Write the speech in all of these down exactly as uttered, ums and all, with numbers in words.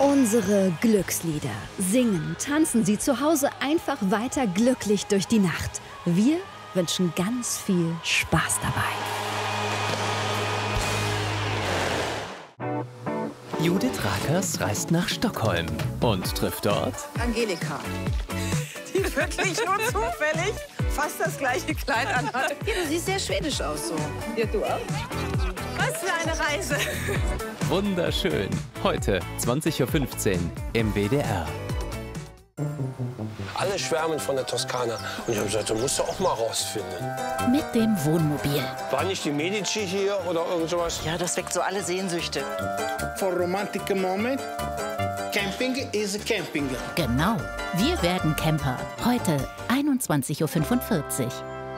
Unsere Glückslieder. Singen, tanzen Sie zu Hause einfach weiter glücklich durch die Nacht. Wir wünschen ganz viel Spaß dabei. Judith Rakers reist nach Stockholm und trifft dort Angelika, die wirklich nur zufällig fast das gleiche Kleid anhat. Ja, du siehst sehr schwedisch aus so. Ja, du auch. Was für eine Reise. Wunderschön. Heute zwanzig Uhr fünfzehn im W D R. Alle schwärmen von der Toskana. Und ich habe gesagt, du musst du auch mal rausfinden. Mit dem Wohnmobil. War nicht die Medici hier oder irgend sowas? Ja, das weckt so alle Sehnsüchte. For romantic moment, camping is camping. Genau. Wir werden Camper. Heute einundzwanzig Uhr fünfundvierzig.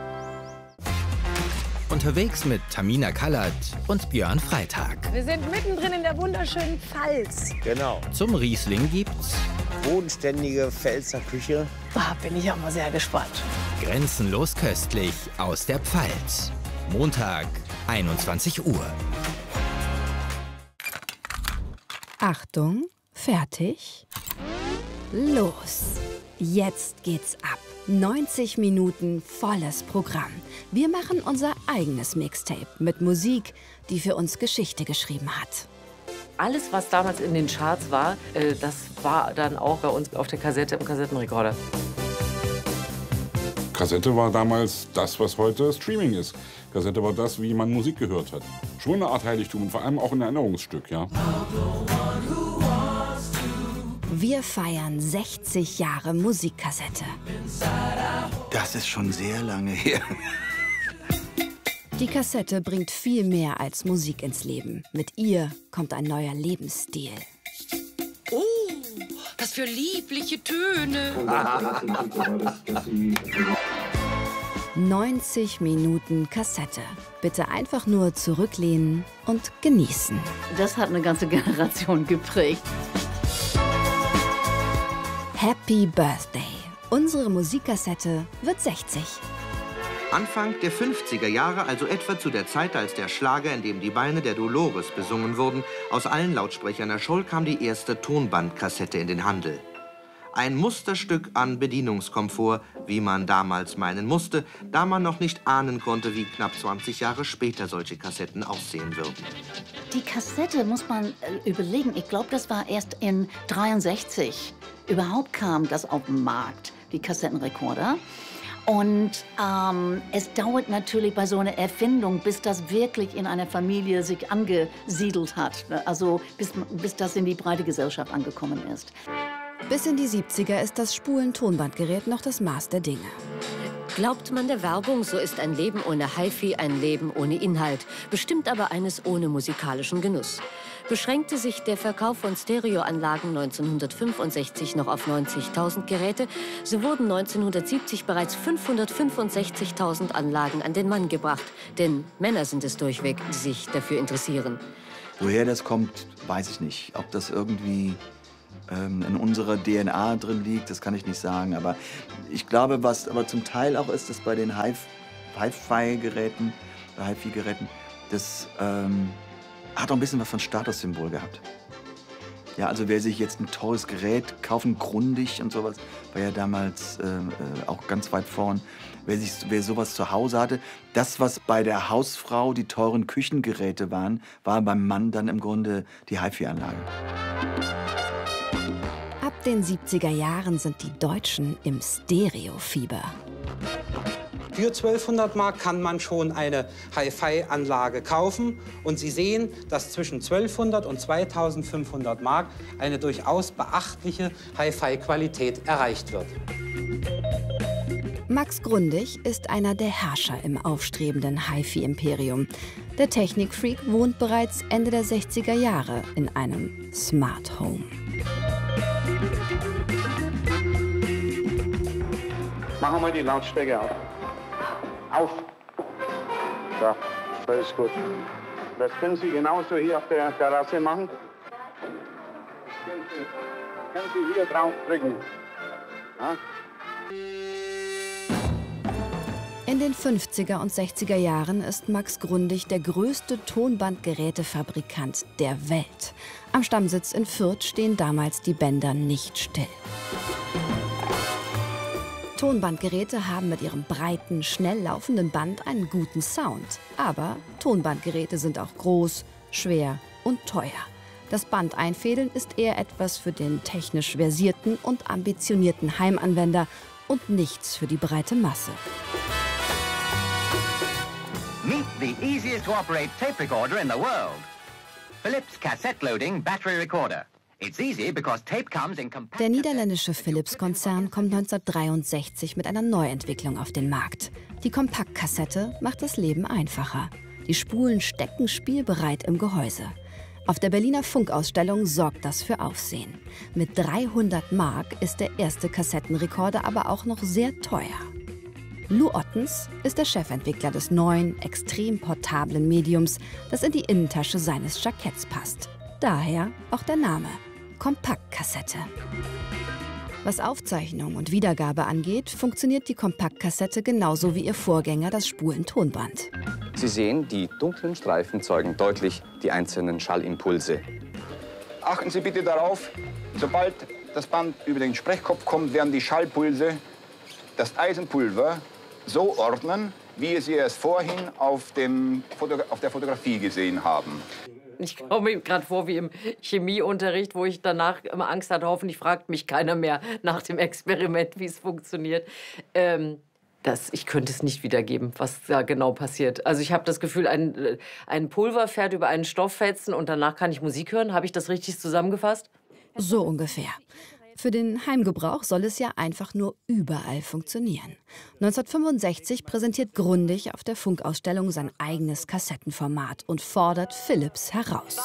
Unterwegs mit Tamina Kallert und Björn Freitag. Wir sind mittendrin in der wunderschönen Pfalz. Genau. Zum Riesling gibt's Bodenständige Pfälzer Küche. Da bin ich auch mal sehr gespannt. Grenzenlos köstlich aus der Pfalz. Montag, einundzwanzig Uhr. Achtung, fertig, los. Jetzt geht's ab. neunzig Minuten volles Programm. Wir machen unser eigenes Mixtape mit Musik, die für uns Geschichte geschrieben hat. Alles, was damals in den Charts war, äh, das war dann auch bei uns auf der Kassette im Kassettenrekorder. Kassette war damals das, was heute Streaming ist. Kassette war das, wie man Musik gehört hat. Schon eine Art Heiligtum und vor allem auch ein Erinnerungsstück, ja. Wir feiern sechzig Jahre Musikkassette. Das ist schon sehr lange her. Die Kassette bringt viel mehr als Musik ins Leben. Mit ihr kommt ein neuer Lebensstil. Oh, was für liebliche Töne. neunzig Minuten Kassette. Bitte einfach nur zurücklehnen und genießen. Das hat eine ganze Generation geprägt. Happy Birthday. Unsere Musikkassette wird sechzig. Anfang der fünfziger Jahre, also etwa zu der Zeit, als der Schlager, in dem die Beine der Dolores besungen wurden, aus allen Lautsprechern erscholl, kam die erste Tonbandkassette in den Handel. Ein Musterstück an Bedienungskomfort, wie man damals meinen musste, da man noch nicht ahnen konnte, wie knapp zwanzig Jahre später solche Kassetten aussehen würden. Die Kassette muss man äh, überlegen. Ich glaube, das war erst in dreiundsechzig. Überhaupt kam das auf den Markt, die Kassettenrekorder. Und ähm, es dauert natürlich bei so einer Erfindung, bis das wirklich in einer Familie sich angesiedelt hat. Also bis, bis das in die breite Gesellschaft angekommen ist. Bis in die siebziger ist das Spulen-Tonbandgerät noch das Maß der Dinge. Glaubt man der Werbung, so ist ein Leben ohne Hi-Fi ein Leben ohne Inhalt. Bestimmt aber eines ohne musikalischen Genuss. Beschränkte sich der Verkauf von Stereoanlagen neunzehnhundertfünfundsechzig noch auf neunzigtausend Geräte, so wurden neunzehnhundertsiebzig bereits fünfhundertfünfundsechzigtausend Anlagen an den Mann gebracht. Denn Männer sind es durchweg, die sich dafür interessieren. Woher das kommt, weiß ich nicht. Ob das irgendwie ähm, in unserer D N A drin liegt, das kann ich nicht sagen. Aber ich glaube, was aber zum Teil auch ist, dass bei den Hi-Fi-Geräten, Hi-Fi-Geräten, das ähm, hat auch ein bisschen was von Statussymbol gehabt. Ja, also wer sich jetzt ein teures Gerät kaufen, Grundig und sowas, war ja damals äh, auch ganz weit vorn. Wer, sich, wer sowas zu Hause hatte, das, was bei der Hausfrau die teuren Küchengeräte waren, war beim Mann dann im Grunde die Hi-Fi-Anlage. Ab den siebziger Jahren sind die Deutschen im Stereofieber. Für zwölfhundert Mark kann man schon eine Hi-Fi-Anlage kaufen. Und Sie sehen, dass zwischen zwölfhundert und zweitausendfünfhundert Mark eine durchaus beachtliche Hi-Fi-Qualität erreicht wird. Max Grundig ist einer der Herrscher im aufstrebenden Hi-Fi-Imperium. Der Technikfreak wohnt bereits Ende der sechziger Jahre in einem Smart Home. Machen wir die Lautstärke auf. Auf! So, das ist gut. Das können Sie genauso hier auf der Terrasse machen. Das können Sie, können Sie hier drauf drücken. Ja? In den fünfziger und sechziger Jahren ist Max Grundig der größte Tonbandgerätefabrikant der Welt. Am Stammsitz in Fürth stehen damals die Bänder nicht still. Tonbandgeräte haben mit ihrem breiten, schnell laufenden Band einen guten Sound. Aber Tonbandgeräte sind auch groß, schwer und teuer. Das Band einfädeln ist eher etwas für den technisch versierten und ambitionierten Heimanwender und nichts für die breite Masse. Meet the easiest to operate tape recorder in the world. Philips Cassette Loading Battery Recorder. It's easy because tape comes in compact. Der niederländische Philips-Konzern kommt neunzehnhundertdreiundsechzig mit einer Neuentwicklung auf den Markt. Die Kompaktkassette macht das Leben einfacher. Die Spulen stecken spielbereit im Gehäuse. Auf der Berliner Funkausstellung sorgt das für Aufsehen. Mit dreihundert Mark ist der erste Kassettenrekorder aber auch noch sehr teuer. Lou Ottens ist der Chefentwickler des neuen, extrem portablen Mediums, das in die Innentasche seines Jacketts passt. Daher auch der Name Kompaktkassette. Was Aufzeichnung und Wiedergabe angeht, funktioniert die Kompaktkassette genauso wie ihr Vorgänger, das Spulentonband. Sie sehen, die dunklen Streifen zeugen deutlich die einzelnen Schallimpulse. Achten Sie bitte darauf, sobald das Band über den Sprechkopf kommt, werden die Schallpulse das Eisenpulver so ordnen, wie Sie es vorhin auf, dem Foto auf der Fotografie gesehen haben. Ich komme mir gerade vor wie im Chemieunterricht, wo ich danach immer Angst hatte, hoffentlich fragt mich keiner mehr nach dem Experiment, wie es funktioniert. Ähm, das, ich könnte es nicht wiedergeben, was da genau passiert. Also ich habe das Gefühl, ein, ein Pulver fährt über einen Stofffetzen und danach kann ich Musik hören. Habe ich das richtig zusammengefasst? So ungefähr. Für den Heimgebrauch soll es ja einfach nur überall funktionieren. neunzehnhundertfünfundsechzig präsentiert Grundig auf der Funkausstellung sein eigenes Kassettenformat und fordert Philips heraus.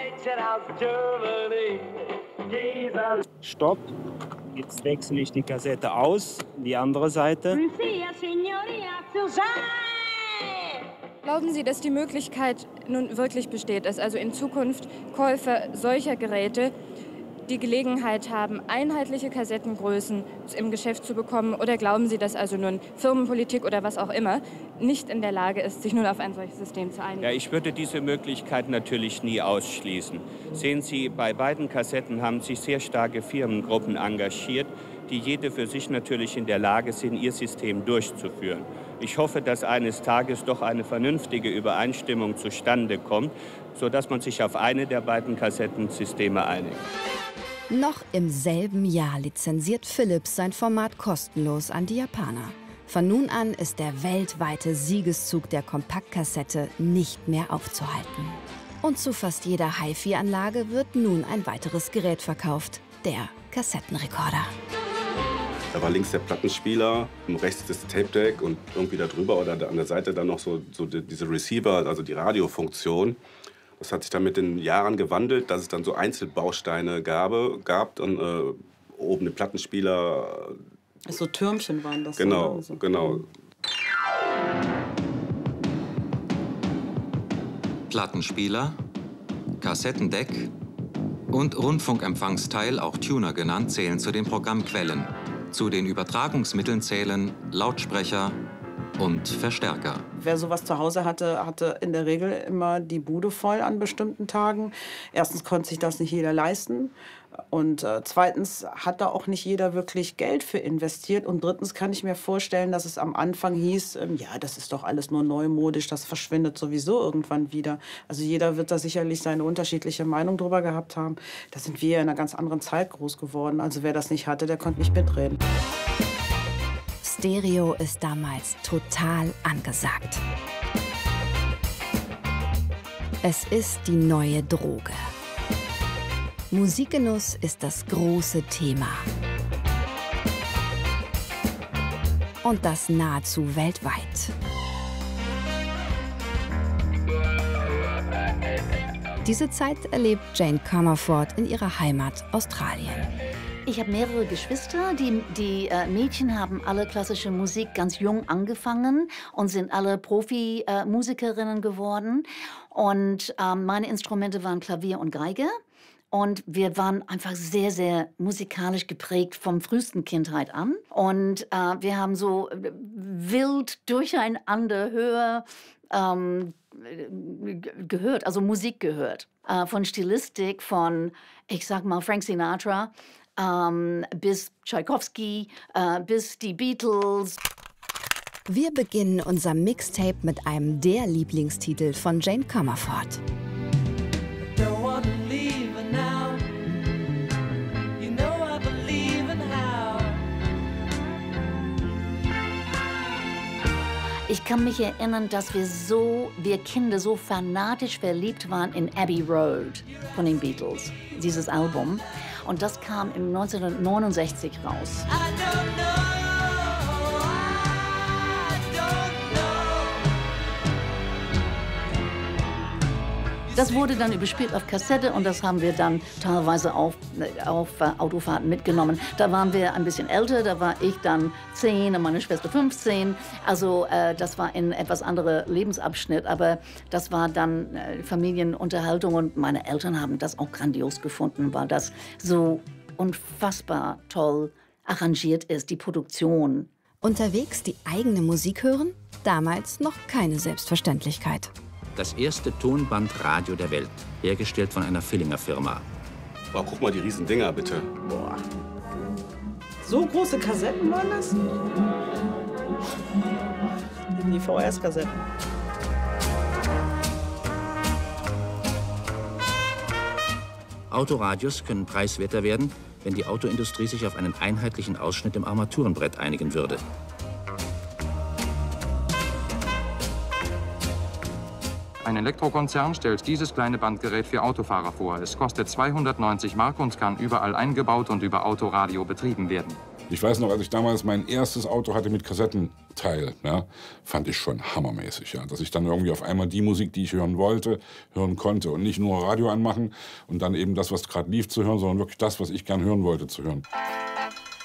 Stopp. Jetzt wechsle ich die Kassette aus, die andere Seite. Glauben Sie, dass die Möglichkeit nun wirklich besteht, dass also in Zukunft Käufer solcher Geräte die Gelegenheit haben, einheitliche Kassettengrößen im Geschäft zu bekommen? Oder glauben Sie, dass also nun Firmenpolitik oder was auch immer nicht in der Lage ist, sich nun auf ein solches System zu einigen? Ja, ich würde diese Möglichkeit natürlich nie ausschließen. Sehen Sie, bei beiden Kassetten haben sich sehr starke Firmengruppen engagiert, die jede für sich natürlich in der Lage sind, ihr System durchzuführen. Ich hoffe, dass eines Tages doch eine vernünftige Übereinstimmung zustande kommt, sodass man sich auf eine der beiden Kassettensysteme einigt. Noch im selben Jahr lizenziert Philips sein Format kostenlos an die Japaner. Von nun an ist der weltweite Siegeszug der Kompaktkassette nicht mehr aufzuhalten. Und zu fast jeder Hi-Fi-Anlage wird nun ein weiteres Gerät verkauft, der Kassettenrekorder. Da war links der Plattenspieler, rechts das Tape-Deck und irgendwie da drüber oder an der Seite dann noch so, so die, diese Receiver, also die Radiofunktion. Das hat sich dann mit den Jahren gewandelt, dass es dann so Einzelbausteine gab, gab und äh, oben den Plattenspieler. So Türmchen waren das. Genau, oder so. genau. Plattenspieler, Kassettendeck und Rundfunkempfangsteil, auch Tuner genannt, zählen zu den Programmquellen. Zu den Übertragungsmitteln zählen Lautsprecher und Verstärker. Wer sowas zu Hause hatte, hatte in der Regel immer die Bude voll an bestimmten Tagen. Erstens konnte sich das nicht jeder leisten. Und äh, zweitens hat da auch nicht jeder wirklich Geld für investiert. Und drittens kann ich mir vorstellen, dass es am Anfang hieß, ähm, ja, das ist doch alles nur neumodisch, das verschwindet sowieso irgendwann wieder. Also jeder wird da sicherlich seine unterschiedliche Meinung drüber gehabt haben. Da sind wir in einer ganz anderen Zeit groß geworden. Also wer das nicht hatte, der konnte nicht mitreden. Stereo ist damals total angesagt. Es ist die neue Droge. Musikgenuss ist das große Thema. Und das nahezu weltweit. Diese Zeit erlebt Jane Comerford in ihrer Heimat Australien. Ich habe mehrere Geschwister. Die, die äh, Mädchen haben alle klassische Musik ganz jung angefangen und sind alle Profimusikerinnen äh, geworden. Und ähm, meine Instrumente waren Klavier und Geige. Und wir waren einfach sehr, sehr musikalisch geprägt vom frühesten Kindheit an. Und äh, wir haben so wild durcheinander Hör ähm, gehört, also Musik gehört. Äh, von Stilistik, von, ich sag mal, Frank Sinatra ähm, bis Tchaikovsky, äh, bis die Beatles. Wir beginnen unser Mixtape mit einem der Lieblingstitel von Jane Comerford. Ich kann mich erinnern, dass wir so, wir Kinder so fanatisch verliebt waren in Abbey Road von den Beatles, dieses Album. Und das kam im neunzehnhundertneunundsechzig raus. Das wurde dann überspielt auf Kassette und das haben wir dann teilweise auf, auf Autofahrten mitgenommen. Da waren wir ein bisschen älter, da war ich dann zehn und meine Schwester fünfzehn. Also äh, das war ein etwas anderer Lebensabschnitt, aber das war dann äh, Familienunterhaltung und meine Eltern haben das auch grandios gefunden, weil das so unfassbar toll arrangiert ist, die Produktion. Unterwegs die eigene Musik hören? Damals noch keine Selbstverständlichkeit. Das erste Tonbandradio der Welt, hergestellt von einer Villinger Firma. Boah, guck mal die riesen Dinger, bitte. Boah. So große Kassetten waren das? Die V H S-Kassetten. Autoradios können preiswerter werden, wenn die Autoindustrie sich auf einen einheitlichen Ausschnitt im Armaturenbrett einigen würde. Ein Elektrokonzern stellt dieses kleine Bandgerät für Autofahrer vor. Es kostet zweihundertneunzig Mark und kann überall eingebaut und über Autoradio betrieben werden. Ich weiß noch, als ich damals mein erstes Auto hatte mit Kassettenteil, ja, fand ich schon hammermäßig. Ja, dass ich dann irgendwie auf einmal die Musik, die ich hören wollte, hören konnte. Und nicht nur Radio anmachen und dann eben das, was gerade lief, zu hören, sondern wirklich das, was ich gern hören wollte, zu hören.